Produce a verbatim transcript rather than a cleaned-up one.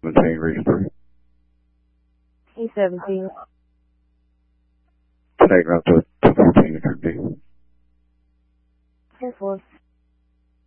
seventeen, region three. T seventeen. Taking up to two fourteen to turn D.